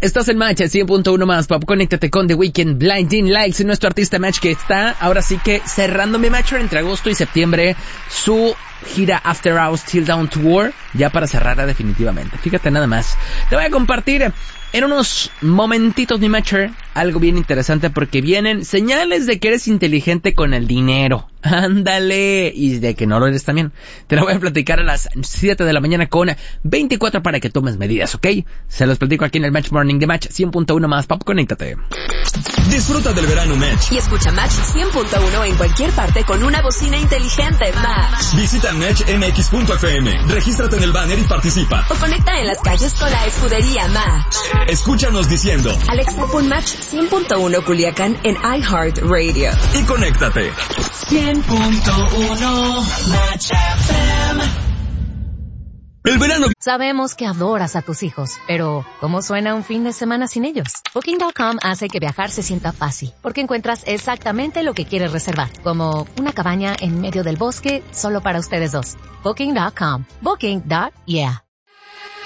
Estás en Match 100.1 más, Pop. Conéctate con The Weeknd, Blinding Lights, nuestro artista Match que está ahora sí que cerrando mi Match entre agosto y septiembre su gira After Hours Till Down Tour, ya para cerrarla definitivamente. Fíjate nada más. Te voy a compartir en unos momentitos, mi Matcher, algo bien interesante porque vienen señales de que eres inteligente con el dinero. Ándale. Y de que no lo eres también. Te lo voy a platicar a las 7 de la mañana con 24 para que tomes medidas, ¿ok? Se los platico aquí en el Match Morning de Match 100.1 más. Pop, conéctate. Disfruta del verano Match. Y escucha Match 100.1 en cualquier parte con una bocina inteligente Match. Visita matchmx.fm, regístrate en el banner y participa. O conecta en las calles con la escudería Match. Escúchanos diciendo Alexa, pon Match 100.1 Culiacán en iHeartRadio. y conéctate. 100.1 Match FM. El verano. Sabemos que adoras a tus hijos, pero ¿cómo suena un fin de semana sin ellos? Booking.com hace que viajar se sienta fácil, porque encuentras exactamente lo que quieres reservar, como una cabaña en medio del bosque solo para ustedes dos. Booking.com. Booking.yeah.